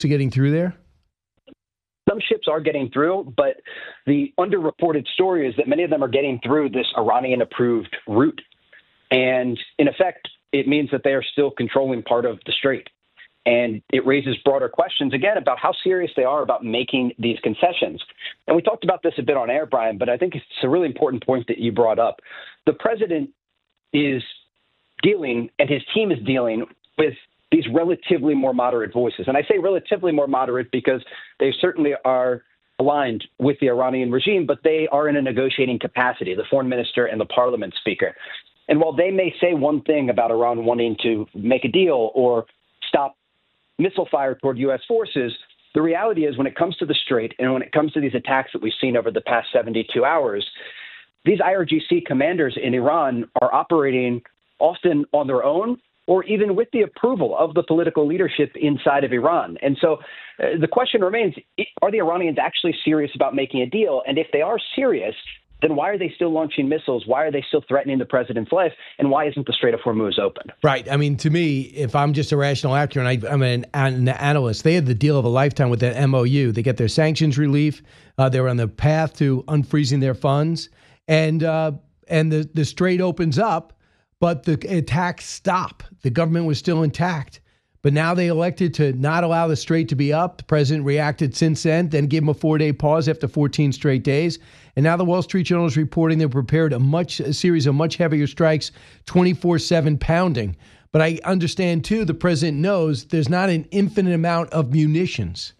to getting through there? Some ships are getting through, but the underreported story is that many of them are getting through this Iranian-approved route. And in effect, it means that they are still controlling part of the strait. And it raises broader questions, again, about how serious they are about making these concessions. And we talked about this a bit on air, Brian, but I think it's a really important point that you brought up. The president is dealing, and his team is dealing with these relatively more moderate voices. And I say relatively more moderate because they certainly are aligned with the Iranian regime, but they are in a negotiating capacity, the foreign minister and the parliament speaker. And while they may say one thing about Iran wanting to make a deal or stop missile fire toward U.S. forces, the reality is when it comes to the strait and when it comes to these attacks that we've seen over the past 72 hours, these IRGC commanders in Iran are operating often on their own or even with the approval of the political leadership inside of Iran. And so the question remains, are the Iranians actually serious about making a deal? And if they are serious, then why are they still launching missiles? Why are they still threatening the president's life? And why isn't the Strait of Hormuz open? Right. I mean, to me, if I'm just a rational actor and I'm an analyst, they had the deal of a lifetime with that MOU. They get their sanctions relief. They're on the path to unfreezing their funds. And the strait opens up, but the attacks stop. The government was still intact. But now they elected to not allow the strait to be up. The president reacted since then gave him a 4-day pause after 14 straight days. And now the Wall Street Journal is reporting they've prepared a series of much heavier strikes, 24/7 pounding. But I understand, too, the president knows there's not an infinite amount of munitions.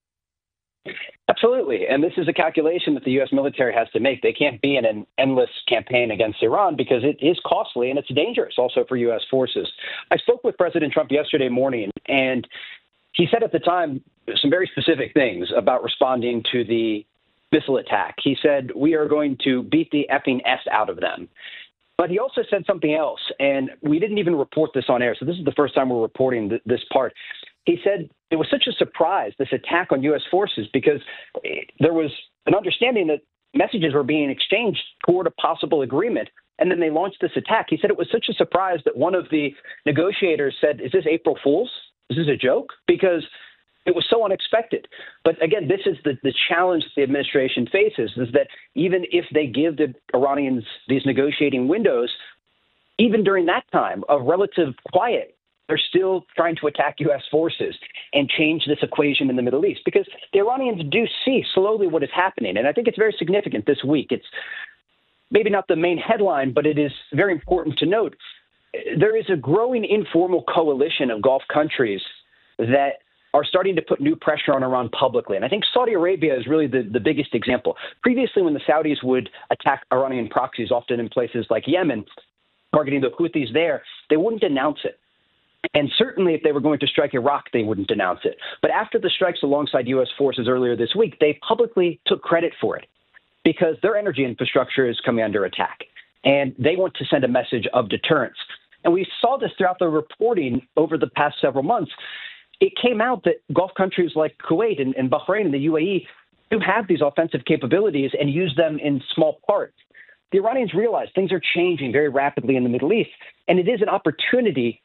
Absolutely. And this is a calculation that the U.S. military has to make. They can't be in an endless campaign against Iran because it is costly and it's dangerous also for U.S. forces. I spoke with President Trump yesterday morning, and he said at the time some very specific things about responding to the missile attack. He said, we are going to beat the effing S out of them. But he also said something else, and we didn't even report this on air. So this is the first time we're reporting this part. He said it was such a surprise, this attack on U.S. forces, because there was an understanding that messages were being exchanged toward a possible agreement. And then they launched this attack. He said it was such a surprise that one of the negotiators said, is this April Fool's? Is this a joke? Because it was so unexpected. But again, this is the challenge the administration faces, is that even if they give the Iranians these negotiating windows, even during that time of relative quiet, they're still trying to attack U.S. forces and change this equation in the Middle East, because the Iranians do see slowly what is happening. And I think it's very significant this week. It's maybe not the main headline, but it is very important to note. There is a growing informal coalition of Gulf countries that are starting to put new pressure on Iran publicly. And I think Saudi Arabia is really the biggest example. Previously, when the Saudis would attack Iranian proxies, often in places like Yemen, targeting the Houthis there, they wouldn't announce it. And certainly if they were going to strike Iraq, they wouldn't announce it. But after the strikes alongside U.S. forces earlier this week, they publicly took credit for it because their energy infrastructure is coming under attack. And they want to send a message of deterrence. And we saw this throughout the reporting over the past several months. It came out that Gulf countries like Kuwait and Bahrain and the UAE do have these offensive capabilities and use them in small part. The Iranians realize things are changing very rapidly in the Middle East, and it is an opportunity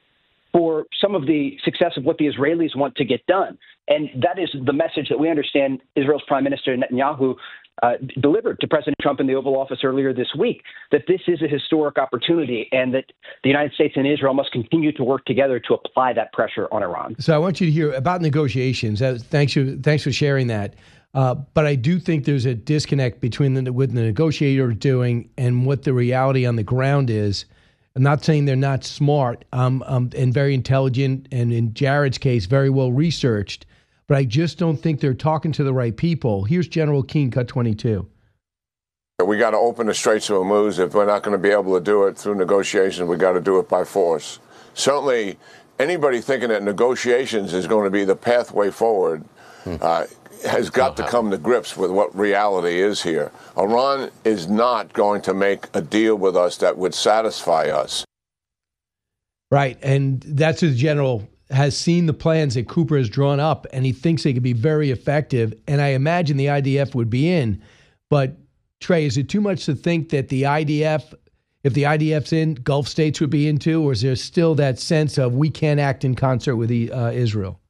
for some of the success of what the Israelis want to get done. And that is the message that we understand Israel's Prime Minister Netanyahu delivered to President Trump in the Oval Office earlier this week, that this is a historic opportunity and that the United States and Israel must continue to work together to apply that pressure on Iran. So I want you to hear about negotiations. Thanks for sharing that. But I do think there's a disconnect between what the negotiator is doing and what the reality on the ground is. I'm not saying they're not smart and very intelligent, and in Jared's case, very well researched, but I just don't think they're talking to the right people. Here's General Keane, Cut 22. We got to open the Straits of Hormuz. If we're not going to be able to do it through negotiations, we got to do it by force. Certainly, anybody thinking that negotiations is going to be the pathway forward has got to come to grips with what reality is here. Iran is not going to make a deal with us that would satisfy us. Right, and that's what the general has seen the plans that Cooper has drawn up, and he thinks they could be very effective, and I imagine the IDF would be in. But, Trey, is it too much to think that the IDF, if the IDF's in, Gulf states would be in too, or is there still that sense of we can't act in concert with Israel?